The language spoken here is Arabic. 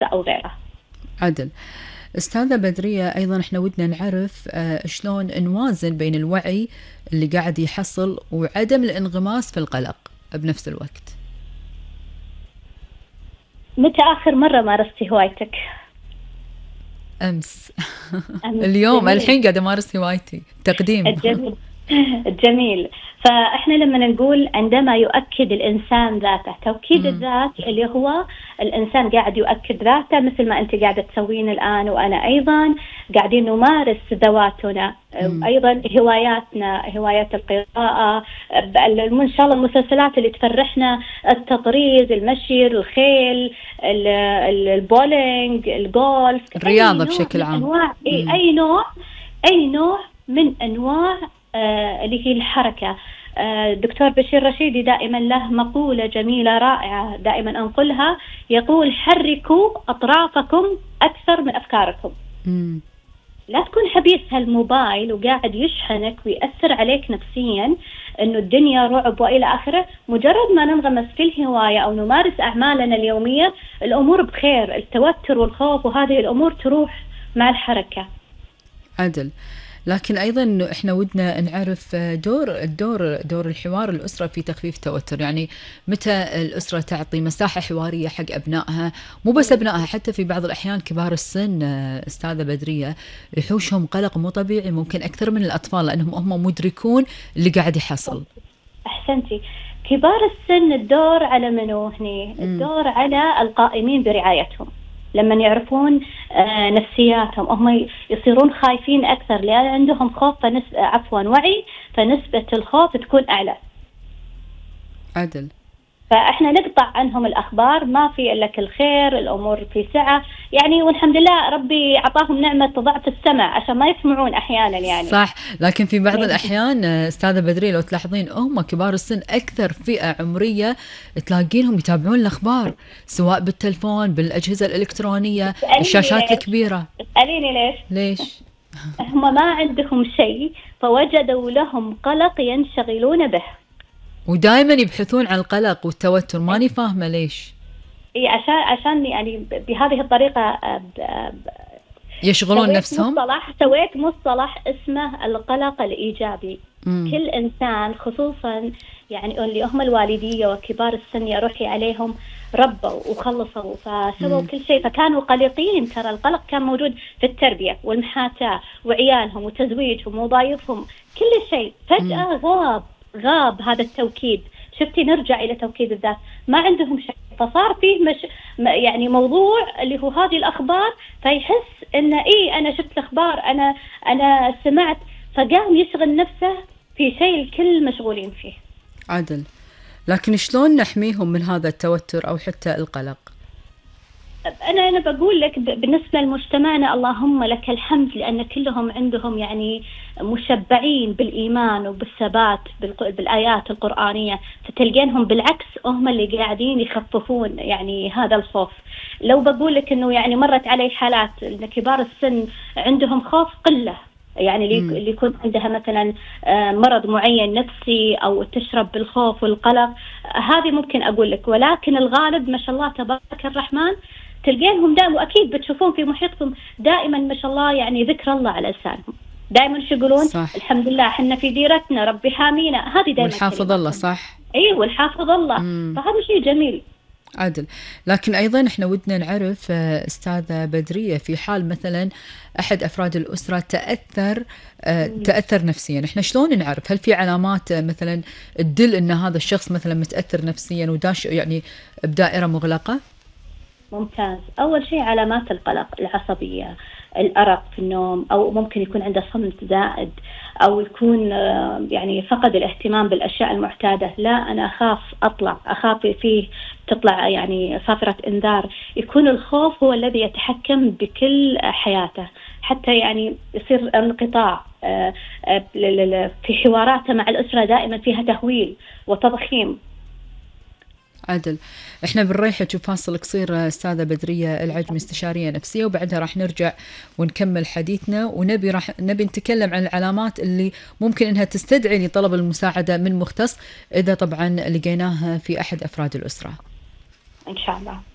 أو غيره. عدل. أستاذة بدرية، أيضا احنا ودنا نعرف شلون نوازن بين الوعي اللي قاعد يحصل وعدم الانغماس في القلق بنفس الوقت. متى آخر مرة مارستي هوايتك؟ أمس. أمس. اليوم جميل. الحين قاعدة أمارس هوايتي تقديم. الجميل. جميل. فإحنا لما نقول عندما يؤكد الإنسان ذاته، توكيد الذات اللي هو الإنسان قاعد يؤكد ذاته مثل ما أنت قاعدة تسوين الآن وأنا أيضا قاعدين نمارس ذواتنا، أيضا هواياتنا، هوايات القراءة، إن شاء الله المسلسلات اللي تفرحنا، التطريز، المشي، الخيل، البولينج، الجولف، الرياضة بشكل عام. أنواع أي نوع من أنواع اللي هي الحركة. دكتور بشير رشيدي دائما له مقولة جميلة رائعة دائما أنقلها، يقول: حركوا أطرافكم أكثر من أفكاركم. لا تكون حبيس هالموبايل وقاعد يشحنك ويأثر عليك نفسيا أنه الدنيا رعب وإلى آخره. مجرد ما ننغمس في الهواية أو نمارس أعمالنا اليومية الأمور بخير، التوتر والخوف وهذه الأمور تروح مع الحركة. عدل. لكن أيضا إحنا ودنا نعرف دور الحوار الأسرة في تخفيف التوتر. يعني متى الأسرة تعطي مساحة حوارية حق أبنائها، مو بس أبنائها، حتى في بعض الأحيان كبار السن أستاذة بدرية يحوشهم قلق مو طبيعي، ممكن أكثر من الأطفال، لأنهم هم مدركون اللي قاعد يحصل. أحسنتي. كبار السن الدور على منو هني؟ الدور على القائمين برعايتهم. لما يعرفون نفسياتهم هم يصيرون خايفين أكثر، لأن عندهم خوف وعي، فنسبة الخوف تكون أعلى. عدل. فإحنا نقطع عنهم الأخبار، ما في إلا كل خير، الأمور في سعة يعني، والحمد لله ربي عطاهم نعمة ضعف السمع عشان ما يسمعون أحيانا يعني. صح. لكن في بعض الأحيان أستاذة بدرية لو تلاحظين هم كبار السن أكثر فئة عمرية تلاقينهم يتابعون الأخبار، سواء بالتلفون، بالأجهزة الإلكترونية، الشاشات الكبيرة. اسأليني ليش؟ هم ما عندهم شيء فوجدوا لهم قلق ينشغلون به، ودائما يبحثون عن القلق والتوتر. ماني فاهمة ليش. إيه، عشان يعني بهذه الطريقة يشغلون نفسهم. سويت مصطلح اسمه القلق الإيجابي. كل إنسان خصوصا يعني اللي هم الوالدية وكبار السن يا روحي عليهم ربوا وخلصوا فسووا كل شيء، فكانوا قلقين. ترى القلق كان موجود في التربية والمحاتاة وعيالهم وتزويجهم ووظائفهم كل شيء، فجأة غاب هذا التوكيد. شفتي، نرجع إلى توكيد الذات، ما عندهم شيء، فصار فيه يعني موضوع اللي هو هذه الأخبار، فيحس إن إيه أنا شفت الأخبار، أنا سمعت، فقام يشغل نفسه في شيء الكل مشغولين فيه. عدل. لكن شلون نحميهم من هذا التوتر أو حتى القلق؟ أنا بقول لك بالنسبة لمجتمعنا اللهم لك الحمد، لأن كلهم عندهم يعني مشبعين بالإيمان وبالثبات بالآيات القرآنية، فتلقينهم بالعكس هم اللي قاعدين يخففون يعني هذا الخوف. لو بقول لك إنه يعني مرت علي حالات إن كبار السن عندهم خوف قلة، يعني اللي يكون عندها مثلا مرض معين نفسي أو تشرب بالخوف والقلق، هذه ممكن أقول لك. ولكن الغالب ما شاء الله تبارك الرحمن تلقينهم دائما، وأكيد بتشوفون في محيطكم دائما ما شاء الله يعني ذكر الله على لسانهم، دائما شو يقولون؟ صح. الحمد لله احنا في ديرتنا، ربي حامينا، هذه دائما والحافظ الله. صح. ايوه، والحافظ الله. فهذا شيء جميل. عدل. لكن أيضا احنا ودنا نعرف أستاذة بدرية، في حال مثلا أحد أفراد الأسرة تأثر نفسيا، احنا شلون نعرف؟ هل في علامات مثلا تدل أن هذا الشخص مثلا متأثر نفسيا وداش يعني بدائرة مغلقة؟ ممتاز. أول شيء علامات القلق، العصبية، الأرق في النوم، أو ممكن يكون عنده صمت زائد، أو يكون يعني فقد الاهتمام بالأشياء المعتادة. لا أنا أخاف فيه تطلع يعني صافرة إنذار. يكون الخوف هو الذي يتحكم بكل حياته، حتى يعني يصير انقطاع في حواراته مع الأسرة، دائما فيها تهويل وتضخيم. عدل. احنا بنريح فاصل قصير أستاذة بدرية العجمي، استشارية نفسية، وبعدها راح نرجع ونكمل حديثنا، نبي نتكلم عن العلامات اللي ممكن انها تستدعي لطلب المساعدة من مختص، اذا طبعا لقيناها في احد افراد الأسرة ان شاء الله.